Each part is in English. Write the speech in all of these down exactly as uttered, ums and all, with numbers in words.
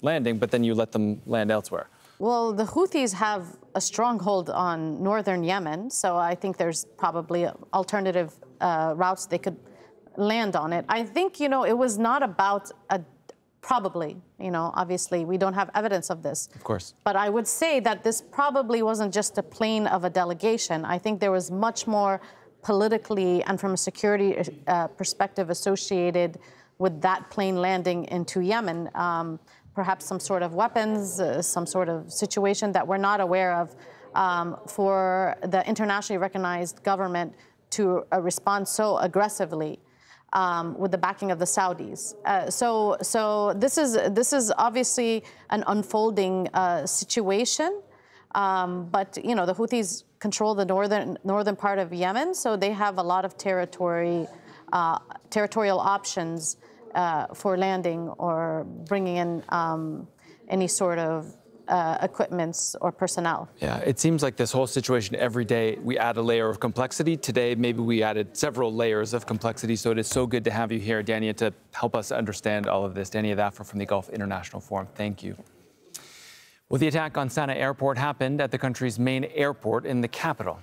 landing, but then you let them land elsewhere. Well, the Houthis have a stronghold on northern Yemen, so I think there's probably alternative uh, routes they could land on it. I think, you know, it was not about a probably, you know, obviously we don't have evidence of this. Of course. But I would say that this probably wasn't just a plane of a delegation. I think there was much more politically and from a security uh, perspective associated with that plane landing into Yemen. Um, perhaps some sort of weapons, uh, some sort of situation that we're not aware of um, for the internationally recognized government to uh, respond so aggressively um, with the backing of the Saudis. Uh, so, so this is this is obviously an unfolding uh, situation. Um, but you know, the Houthis control the northern northern part of Yemen, so they have a lot of territory, uh, territorial options uh, for landing or bringing in um, any sort of uh, equipments or personnel. Yeah, it seems like this whole situation, every day we add a layer of complexity. Today, maybe we added several layers of complexity. So it is so good to have you here, Dania, to help us understand all of this. Dania Dhafar from the Gulf International Forum. Thank you. Well, the attack on Sana'a Airport happened at the country's main airport in the capital.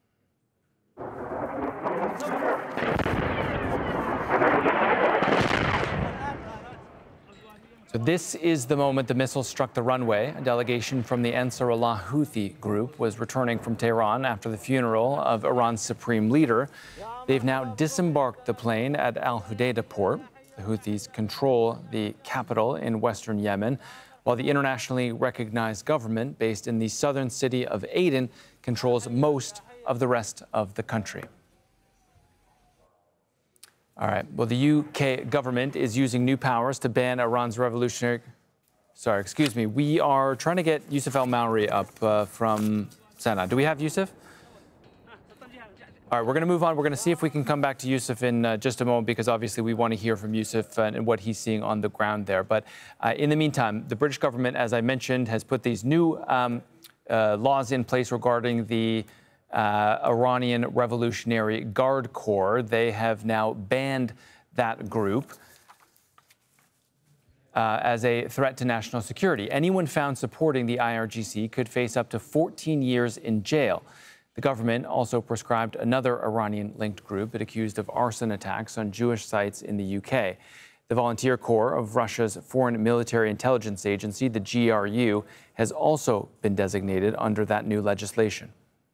So this is the moment the missile struck the runway. A delegation from the Ansarullah Houthi group was returning from Tehran after the funeral of Iran's supreme leader. They've now disembarked the plane at Al Hudaydah port. The Houthis control the capital in western Yemen, while the internationally recognized government based in the southern city of Aden controls most of the rest of the country. All right. Well, the U K government is using new powers to ban Iran's revolutionary... Sorry, excuse me. We are trying to get Yusuf El-Maury up uh, from Sana'a. Do we have Yusuf? All right, we're going to move on. We're going to see if we can come back to Yusuf in uh, just a moment, because obviously we want to hear from Yusuf and, and what he's seeing on the ground there. But uh, in the meantime, the British government, as I mentioned, has put these new um, uh, laws in place regarding the uh, Iranian Revolutionary Guard Corps. They have now banned that group uh, as a threat to national security. Anyone found supporting the I R G C could face up to fourteen years in jail. The government also proscribed another Iranian-linked group it accused of arson attacks on Jewish sites in the U K. The Volunteer Corps of Russia's Foreign Military Intelligence Agency, the G R U, has also been designated under that new legislation.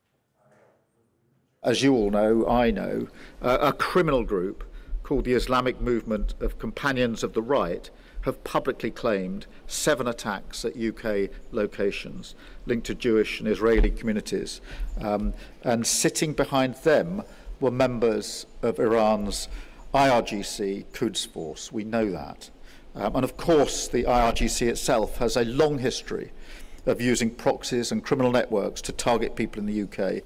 As you all know, I know, uh, a criminal group called the Islamic Movement of Companions of the Right have publicly claimed seven attacks at U K locations linked to Jewish and Israeli communities. Um, and sitting behind them were members of Iran's I R G C Quds Force. We know that. Um, and of course, the I R G C itself has a long history of using proxies and criminal networks to target people in the U K.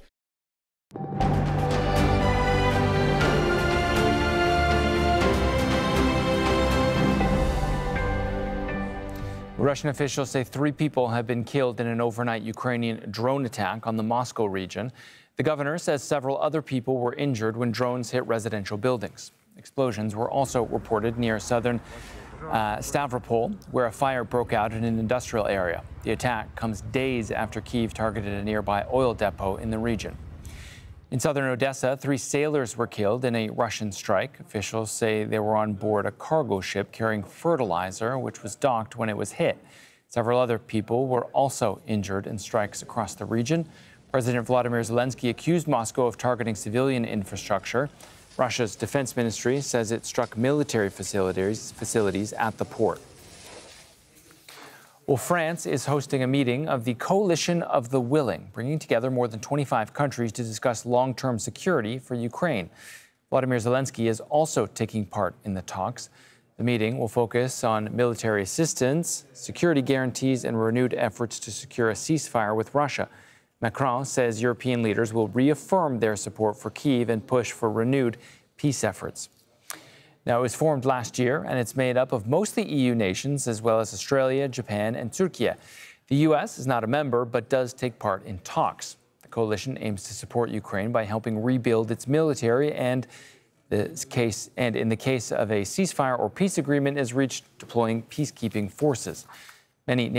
Russian officials say three people have been killed in an overnight Ukrainian drone attack on the Moscow region. The governor says several other people were injured when drones hit residential buildings. Explosions were also reported near southern uh, Stavropol, where a fire broke out in an industrial area. The attack comes days after Kyiv targeted a nearby oil depot in the region. In southern Odessa, three sailors were killed in a Russian strike. Officials say they were on board a cargo ship carrying fertilizer, which was docked when it was hit. Several other people were also injured in strikes across the region. President Vladimir Zelensky accused Moscow of targeting civilian infrastructure. Russia's defense ministry says it struck military facilities, facilities at the port. Well, France is hosting a meeting of the Coalition of the Willing, bringing together more than twenty-five countries to discuss long-term security for Ukraine. Vladimir Zelensky is also taking part in the talks. The meeting will focus on military assistance, security guarantees, and renewed efforts to secure a ceasefire with Russia. Macron says European leaders will reaffirm their support for Kyiv and push for renewed peace efforts. Now, it was formed last year, and it's made up of mostly E U nations, as well as Australia, Japan, and Turkey. The U S is not a member, but does take part in talks. The coalition aims to support Ukraine by helping rebuild its military, and the case, and in the case of a ceasefire or peace agreement is reached, deploying peacekeeping forces. Many